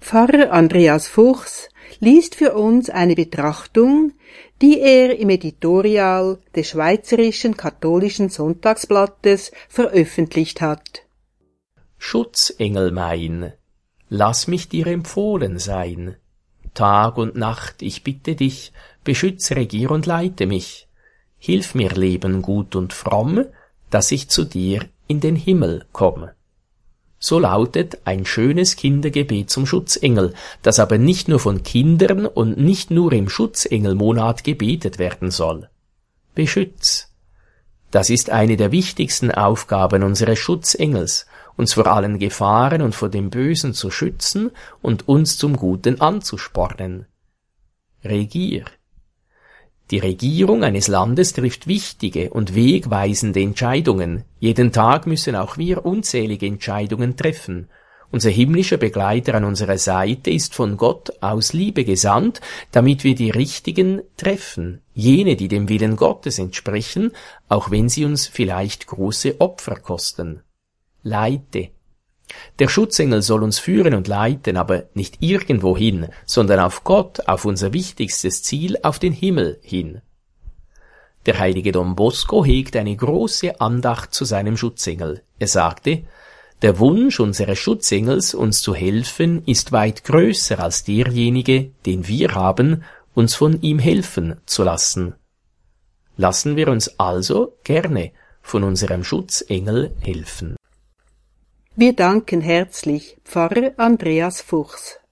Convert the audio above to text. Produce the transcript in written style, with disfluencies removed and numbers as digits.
Pfarrer Andreas Fuchs liest für uns eine Betrachtung, die er im Editorial des Schweizerischen Katholischen Sonntagsblattes veröffentlicht hat. Schutzengel mein, lass mich dir empfohlen sein. Tag und Nacht, ich bitte dich, beschütz, regier und leite mich. Hilf mir leben gut und fromm, dass ich zu dir in den Himmel komme. So lautet ein schönes Kindergebet zum Schutzengel, das aber nicht nur von Kindern und nicht nur im Schutzengelmonat gebetet werden soll. Beschütz. Das ist eine der wichtigsten Aufgaben unseres Schutzengels, uns vor allen Gefahren und vor dem Bösen zu schützen und uns zum Guten anzuspornen. Regier. Die Regierung eines Landes trifft wichtige und wegweisende Entscheidungen. Jeden Tag müssen auch wir unzählige Entscheidungen treffen. Unser himmlischer Begleiter an unserer Seite ist von Gott aus Liebe gesandt, damit wir die richtigen treffen, jene, die dem Willen Gottes entsprechen, auch wenn sie uns vielleicht große Opfer kosten. Leite. Der Schutzengel soll uns führen und leiten, aber nicht irgendwohin, sondern auf Gott, auf unser wichtigstes Ziel, auf den Himmel hin. Der heilige Don Bosco hegt eine große Andacht zu seinem Schutzengel. Er sagte, der Wunsch unseres Schutzengels, uns zu helfen, ist weit größer als derjenige, den wir haben, uns von ihm helfen zu lassen. Lassen wir uns also gerne von unserem Schutzengel helfen. Wir danken herzlich Pfarrer Andreas Fuchs.